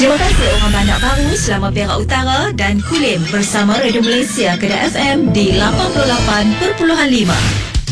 Terima kasih orang Bandak Baru, Selama Perak Utara dan Kulim bersama Radio Malaysia Kedah FM di 88.5.